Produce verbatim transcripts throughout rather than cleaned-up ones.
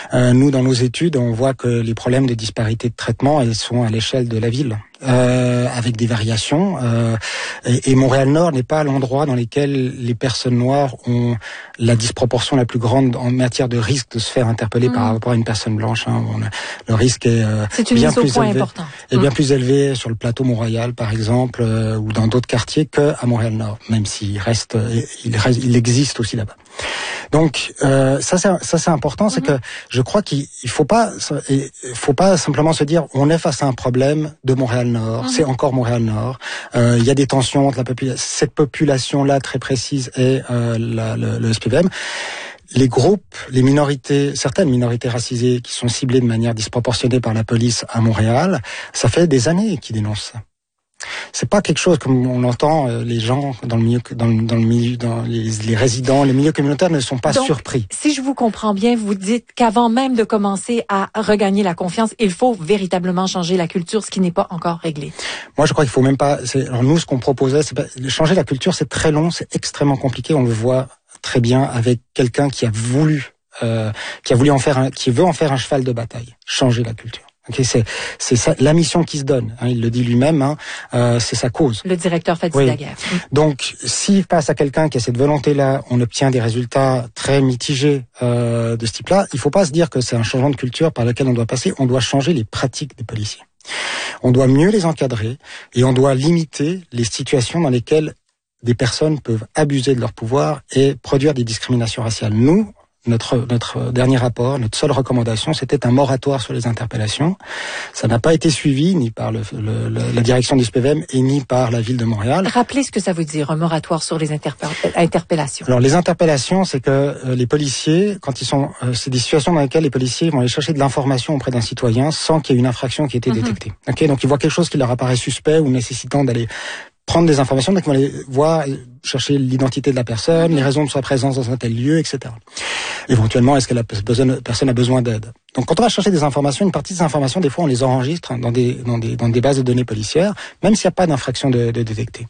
Euh, nous, dans nos études, on voit que les problèmes de disparité de traitement, elles sont à l'échelle de la ville, euh, avec des variations. Euh, et, et Montréal-Nord n'est pas l'endroit dans lequel les personnes noires ont la disproportion la plus grande en matière de risque de se faire interpeller mmh. par rapport à une personne blanche. Hein. On a, le risque est, euh, C'est une bien mise au plus point élevé, important. est mmh. bien plus élevé sur le plateau Mont-Royal, par exemple, euh, ou dans d'autres quartiers qu'à Montréal-Nord, même s'il reste, il reste, il existe aussi là-bas. Donc euh, ça, c'est, ça c'est important, c'est mmh. que je crois qu'il faut pas, il faut pas simplement se dire on est face à un problème de Montréal-Nord, mmh. c'est encore Montréal-Nord. Euh, il y a des tensions entre la population, cette population-là très précise et euh, la, le, le S P V M. Les groupes, les minorités, certaines minorités racisées qui sont ciblées de manière disproportionnée par la police à Montréal, ça fait des années qu'ils dénoncent ça. C'est pas quelque chose comme on entend, euh, les gens dans le milieu, dans, dans le milieu, dans les, les résidents, les milieux communautaires ne sont pas Donc, surpris. Si je vous comprends bien, vous dites qu'avant même de commencer à regagner la confiance, il faut véritablement changer la culture, ce qui n'est pas encore réglé. Moi, je crois qu'il faut même pas. C'est, alors nous, ce qu'on proposait, c'est pas, changer la culture, c'est très long, c'est extrêmement compliqué. On le voit très bien avec quelqu'un qui a voulu, euh, qui a voulu en faire, un, qui veut en faire un cheval de bataille, changer la culture. Okay, c'est c'est ça, la mission qui se donne. Hein, il le dit lui-même. Hein, euh, c'est sa cause. Le directeur Fatih oui. Daguerre. Donc, si face à quelqu'un qui a cette volonté-là, on obtient des résultats très mitigés euh, de ce type-là, il faut pas se dire que c'est un changement de culture par lequel on doit passer. On doit changer les pratiques des policiers. On doit mieux les encadrer et on doit limiter les situations dans lesquelles des personnes peuvent abuser de leur pouvoir et produire des discriminations raciales. Nous, Notre, notre dernier rapport, notre seule recommandation, c'était un moratoire sur les interpellations. Ça n'a pas été suivi ni par le, le, le, la direction du S P V M et ni par la ville de Montréal. Rappelez ce que ça veut dire, un moratoire sur les interpe- interpellations. Alors, les interpellations, c'est que euh, les policiers, quand ils sont... Euh, c'est des situations dans lesquelles les policiers vont aller chercher de l'information auprès d'un citoyen sans qu'il y ait une infraction qui ait été mm-hmm. détectée. Okay, donc, ils voient quelque chose qui leur apparaît suspect ou nécessitant d'aller prendre des informations, donc ils vont aller voir, chercher l'identité de la personne, les raisons de sa présence dans un tel lieu, et cetera. Éventuellement, est-ce que la personne a besoin d'aide? Donc, quand on va chercher des informations, une partie de ces informations, des fois, on les enregistre dans des dans des dans des bases de données policières, même s'il n'y a pas d'infraction de, de détectée.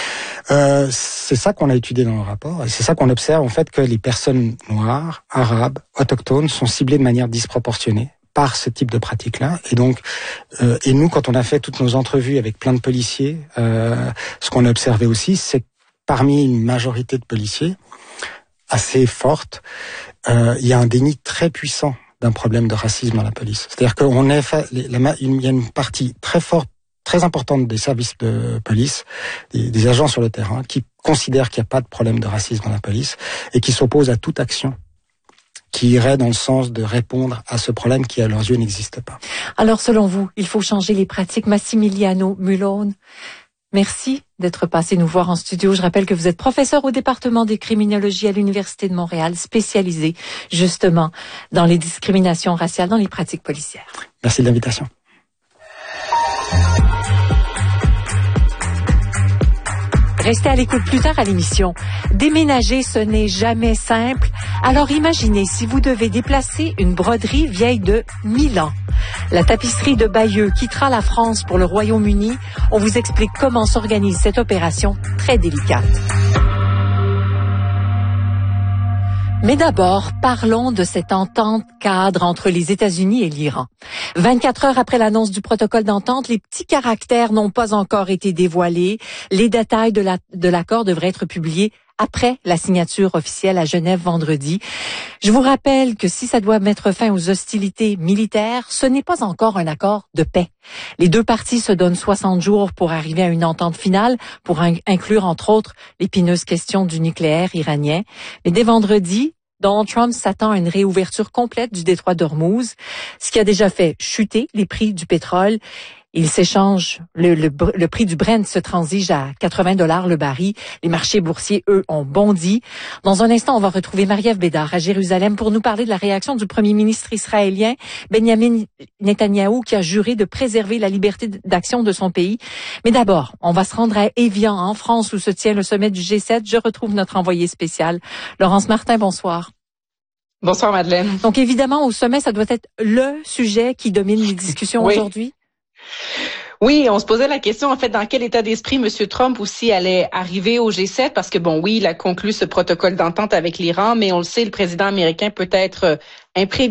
Euh, c'est ça qu'on a étudié dans le rapport, et c'est ça qu'on observe en fait que les personnes noires, arabes, autochtones sont ciblées de manière disproportionnée par ce type de pratique-là. Et donc, euh, et nous, quand on a fait toutes nos entrevues avec plein de policiers, euh, ce qu'on a observé aussi, c'est que parmi une majorité de policiers assez forte, euh, il y a un déni très puissant d'un problème de racisme dans la police. C'est-à-dire qu'on est, fa- la, il y a une partie très forte, très importante des services de police, des, des agents sur le terrain, qui considèrent qu'il n'y a pas de problème de racisme dans la police et qui s'opposent à toute action qui irait dans le sens de répondre à ce problème qui, à leurs yeux, n'existe pas. Alors, selon vous, il faut changer les pratiques. Massimiliano Mulone, merci d'être passé nous voir en studio. Je rappelle que vous êtes professeur au département des criminologies à l'Université de Montréal, spécialisé justement dans les discriminations raciales dans les pratiques policières. Merci de l'invitation. Restez à l'écoute plus tard à l'émission. Déménager, ce n'est jamais simple. Alors imaginez si vous devez déplacer une broderie vieille de mille ans. La tapisserie de Bayeux quittera la France pour le Royaume-Uni. On vous explique comment s'organise cette opération très délicate. Mais d'abord, parlons de cette entente cadre entre les États-Unis et l'Iran. vingt-quatre heures après l'annonce du protocole d'entente, les petits caractères n'ont pas encore été dévoilés. Les détails de, la, de l'accord devraient être publiés après la signature officielle à Genève vendredi. Je vous rappelle que si ça doit mettre fin aux hostilités militaires, ce n'est pas encore un accord de paix. Les deux parties se donnent soixante jours pour arriver à une entente finale, pour inclure entre autres l'épineuse question du nucléaire iranien. Mais dès vendredi, Donald Trump s'attend à une réouverture complète du détroit d'Ormuz, ce qui a déjà fait chuter les prix du pétrole. Il s'échange, le, le, le prix du Brent se transige à quatre-vingts dollars le baril. Les marchés boursiers, eux, ont bondi. Dans un instant, on va retrouver Marie-Ève Bédard à Jérusalem pour nous parler de la réaction du premier ministre israélien, Benjamin Netanyahou, qui a juré de préserver la liberté d'action de son pays. Mais d'abord, on va se rendre à Évian, en France, où se tient le sommet du G sept. Je retrouve notre envoyé spécial, Laurence Martin. Bonsoir. Bonsoir, Madeleine. Donc, évidemment, au sommet, ça doit être le sujet qui domine les discussions oui. aujourd'hui. Oui, on se posait la question, en fait, dans quel état d'esprit M. Trump aussi allait arriver au G sept, parce que, bon, oui, il a conclu ce protocole d'entente avec l'Iran, mais on le sait, le président américain peut être imprévisible.